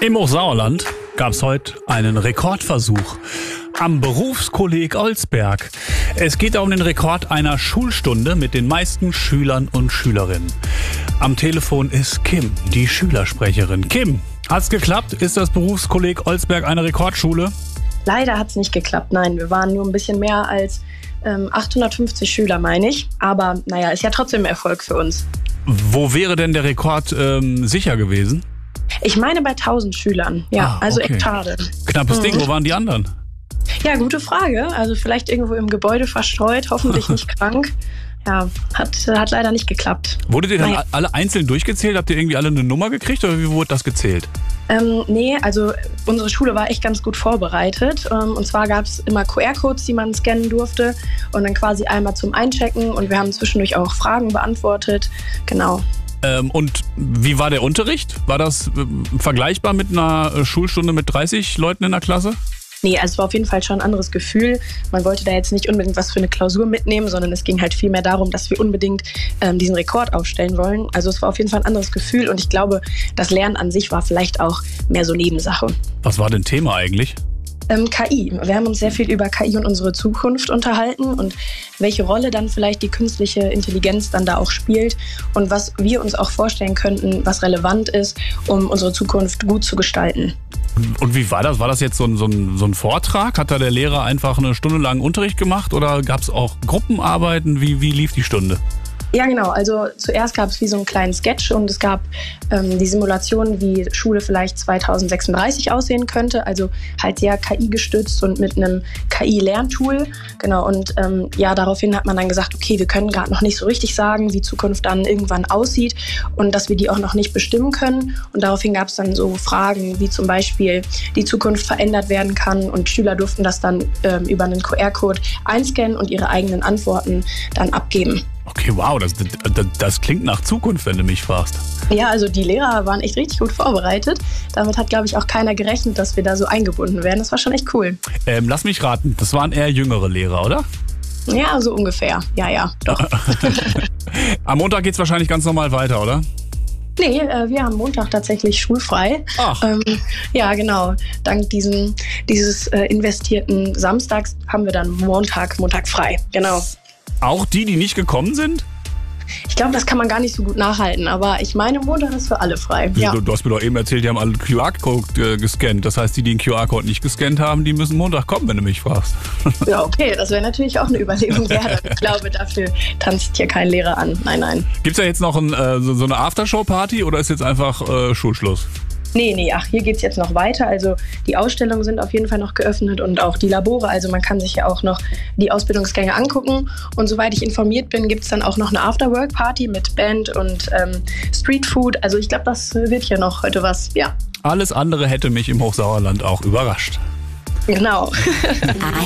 Im Hochsauerland gab es heute einen Rekordversuch am Berufskolleg Olsberg. Es geht um den Rekord einer Schulstunde mit den meisten Schülern und Schülerinnen. Am Telefon ist Kim, die Schülersprecherin. Kim, hat's geklappt? Ist das Berufskolleg Olsberg eine Rekordschule? Leider hat's nicht geklappt, nein. Wir waren nur ein bisschen mehr als 850 Schüler, meine ich. Aber naja, ist ja trotzdem ein Erfolg für uns. Wo wäre denn der Rekord sicher gewesen? Ich meine bei 1000 Schülern, ja, also okay. echt schade. Knappes Ding, wo waren die anderen? Ja, gute Frage. Also vielleicht irgendwo im Gebäude verstreut, hoffentlich nicht krank. Ja, hat leider nicht geklappt. Wurdet ihr dann alle einzeln durchgezählt? Habt ihr irgendwie alle eine Nummer gekriegt oder wie wurde das gezählt? Nee, also unsere Schule war echt ganz gut vorbereitet. Und zwar gab es immer QR-Codes, die man scannen durfte und dann quasi einmal zum Einchecken und wir haben zwischendurch auch Fragen beantwortet. Genau. Und wie war der Unterricht? War das vergleichbar mit einer Schulstunde mit 30 Leuten in der Klasse? Nee, also es war auf jeden Fall schon ein anderes Gefühl. Man wollte da jetzt nicht unbedingt was für eine Klausur mitnehmen, sondern es ging halt viel mehr darum, dass wir unbedingt diesen Rekord aufstellen wollen. Also es war auf jeden Fall ein anderes Gefühl und ich glaube, das Lernen an sich war vielleicht auch mehr so Nebensache. Was war denn Thema eigentlich? KI. Wir haben uns sehr viel über KI und unsere Zukunft unterhalten und welche Rolle dann vielleicht die künstliche Intelligenz dann da auch spielt und was wir uns auch vorstellen könnten, was relevant ist, um unsere Zukunft gut zu gestalten. Und wie war das? War das jetzt so ein Vortrag? Hat da der Lehrer einfach eine Stunde lang Unterricht gemacht oder gab es auch Gruppenarbeiten? Wie lief die Stunde? Ja, genau. Also zuerst gab es wie so einen kleinen Sketch und es gab die Simulation, wie Schule vielleicht 2036 aussehen könnte. Also halt sehr KI-gestützt und mit einem KI-Lerntool. Genau. Und daraufhin hat man dann gesagt, okay, wir können gerade noch nicht so richtig sagen, wie Zukunft dann irgendwann aussieht und dass wir die auch noch nicht bestimmen können. Und daraufhin gab es dann so Fragen, wie zum Beispiel die Zukunft verändert werden kann und Schüler durften das dann über einen QR-Code einscannen und ihre eigenen Antworten dann abgeben. Okay, wow, das klingt nach Zukunft, wenn du mich fragst. Ja, also die Lehrer waren echt richtig gut vorbereitet. Damit hat, glaube ich, auch keiner gerechnet, dass wir da so eingebunden werden. Das war schon echt cool. Lass mich raten, das waren eher jüngere Lehrer, oder? Ja, so ungefähr. Ja, doch. Am Montag geht's wahrscheinlich ganz normal weiter, oder? Nee, wir haben Montag tatsächlich schulfrei. Ach. Ja, genau. Dank dieses investierten Samstags haben wir dann Montag frei. Genau. Auch die nicht gekommen sind? Ich glaube, das kann man gar nicht so gut nachhalten, aber ich meine, Montag ist für alle frei. Ja. Du hast mir doch eben erzählt, die haben alle QR-Code gescannt. Das heißt, die den QR-Code nicht gescannt haben, die müssen Montag kommen, wenn du mich fragst. Ja, okay, das wäre natürlich auch eine Überlegung wert. Ich glaube, dafür tanzt hier kein Lehrer an. Nein. Gibt's da jetzt noch so eine Aftershow-Party oder ist jetzt einfach Schulschluss? Nee, hier geht's jetzt noch weiter. Also die Ausstellungen sind auf jeden Fall noch geöffnet und auch die Labore. Also man kann sich ja auch noch die Ausbildungsgänge angucken. Und soweit ich informiert bin, gibt's dann auch noch eine After-Work-Party mit Band und Streetfood. Also ich glaube, das wird ja noch heute was, ja. Alles andere hätte mich im Hochsauerland auch überrascht. Genau.